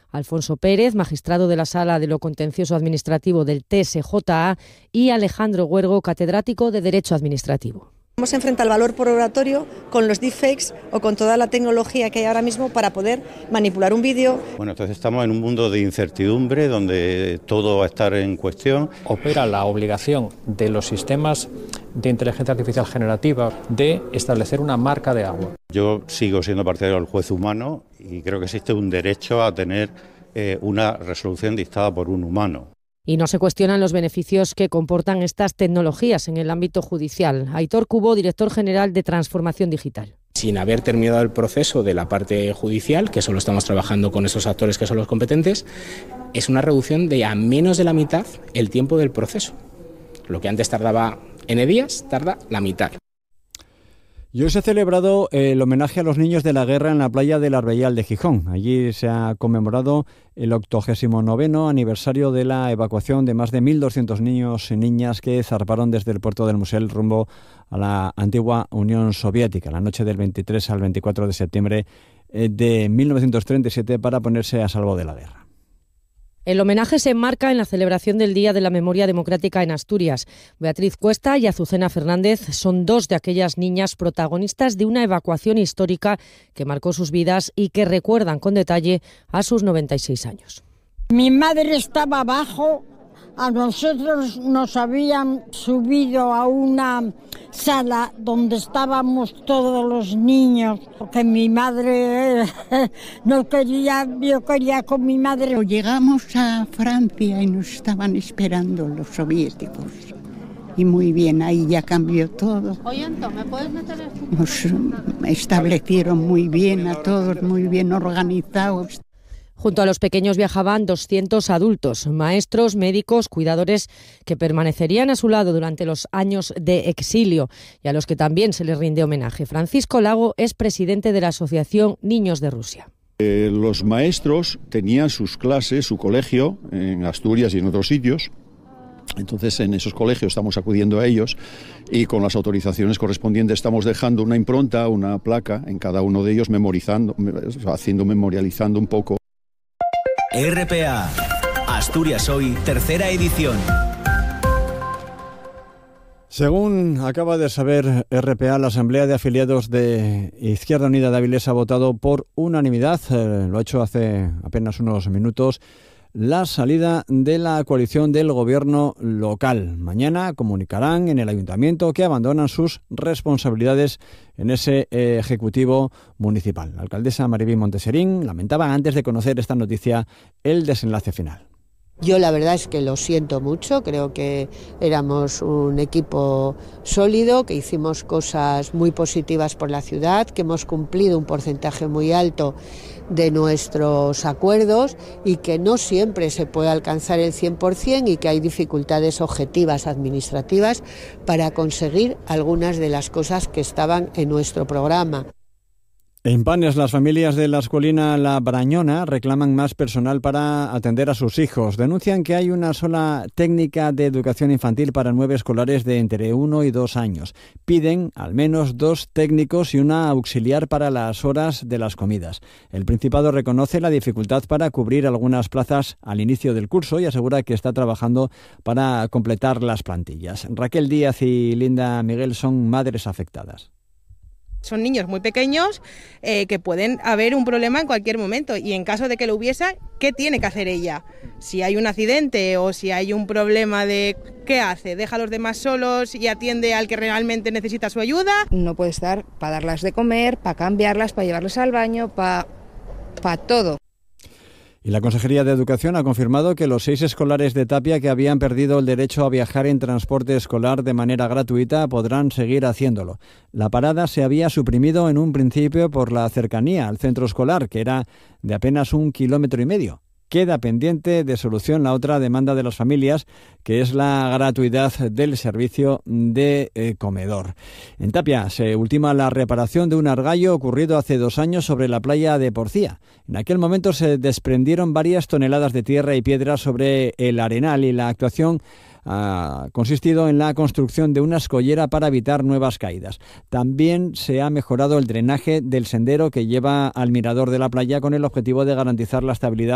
Alfonso Pérez, magistrado de la Sala de lo Contencioso Administrativo del TSJA, y Alejandro Huergo, catedrático de Derecho Administrativo. Vamos a enfrentar el valor por oratorio con los deepfakes o con toda la tecnología que hay ahora mismo para poder manipular un vídeo. Bueno, entonces estamos en un mundo de incertidumbre donde todo va a estar en cuestión. Opera la obligación de los sistemas de inteligencia artificial generativa de establecer una marca de agua. Yo sigo siendo partidario del juez humano y creo que existe un derecho a tener una resolución dictada por un humano. Y no se cuestionan los beneficios que comportan estas tecnologías en el ámbito judicial. Aitor Cubo, director general de Transformación Digital. Sin haber terminado el proceso de la parte judicial, que solo estamos trabajando con esos actores que son los competentes, es una reducción de a menos de la mitad el tiempo del proceso. Lo que antes tardaba N días, tarda la mitad. Y hoy se ha celebrado el homenaje a los niños de la guerra en la playa del Arbellal de Gijón. Allí se ha conmemorado el 89º aniversario de la evacuación de más de 1.200 niños y niñas que zarparon desde el puerto del Musel rumbo a la antigua Unión Soviética, la noche del 23 al 24 de septiembre de 1937 para ponerse a salvo de la guerra. El homenaje se enmarca en la celebración del Día de la Memoria Democrática en Asturias. Beatriz Cuesta y Azucena Fernández son dos de aquellas niñas protagonistas de una evacuación histórica que marcó sus vidas y que recuerdan con detalle a sus 96 años. Mi madre estaba abajo, a nosotros nos habían subido a una sala donde estábamos todos los niños, porque mi madre no quería, yo quería con mi madre. Llegamos a Francia y nos estaban esperando los soviéticos. Y muy bien, ahí ya cambió todo. ¿Me puedes meter esto? Nos establecieron muy bien a todos, muy bien organizados. Junto a los pequeños viajaban 200 adultos, maestros, médicos, cuidadores que permanecerían a su lado durante los años de exilio y a los que también se les rinde homenaje. Francisco Lago es presidente de la Asociación Niños de Rusia. Los maestros tenían sus clases, su colegio, en Asturias y en otros sitios. Entonces en esos colegios estamos acudiendo a ellos y con las autorizaciones correspondientes estamos dejando una impronta, una placa en cada uno de ellos, memorializando un poco. RPA, Asturias Hoy, tercera edición. Según acaba de saber RPA, la Asamblea de Afiliados de Izquierda Unida de Avilés ha votado por unanimidad, lo ha hecho hace apenas unos minutos, la salida de la coalición del gobierno local. Mañana comunicarán en el ayuntamiento que abandonan sus responsabilidades en ese ejecutivo municipal. La alcaldesa Maribí Monteserín lamentaba antes de conocer esta noticia el desenlace final. Yo la verdad es que lo siento mucho, creo que éramos un equipo sólido, que hicimos cosas muy positivas por la ciudad, que hemos cumplido un porcentaje muy alto de nuestros acuerdos y que no siempre se puede alcanzar el 100% y que hay dificultades objetivas administrativas para conseguir algunas de las cosas que estaban en nuestro programa. En Panes, las familias de la escuelina La Brañona reclaman más personal para atender a sus hijos. Denuncian que hay una sola técnica de educación infantil para 9 escolares de entre 1 y 2 años. Piden al menos 2 técnicos y una auxiliar para las horas de las comidas. El Principado reconoce la dificultad para cubrir algunas plazas al inicio del curso y asegura que está trabajando para completar las plantillas. Raquel Díaz y Linda Miguel son madres afectadas. Son niños muy pequeños que pueden haber un problema en cualquier momento y en caso de que lo hubiese, ¿qué tiene que hacer ella? Si hay un accidente o si hay un problema de ¿qué hace? ¿Deja a los demás solos y atiende al que realmente necesita su ayuda? No puede estar para darlas de comer, para cambiarlas, para llevarlas al baño, para todo. Y la Consejería de Educación ha confirmado que los 6 escolares de Tapia que habían perdido el derecho a viajar en transporte escolar de manera gratuita podrán seguir haciéndolo. La parada se había suprimido en un principio por la cercanía al centro escolar, que era de apenas 1,5 kilómetros. Queda pendiente de solución la otra demanda de las familias, que es la gratuidad del servicio de comedor. En Tapia se ultima la reparación de un argallo ocurrido hace 2 años sobre la playa de Porcía. En aquel momento se desprendieron varias toneladas de tierra y piedra sobre el arenal y la actuación ha consistido en la construcción de una escollera para evitar nuevas caídas. También se ha mejorado el drenaje del sendero que lleva al mirador de la playa con el objetivo de garantizar la estabilidad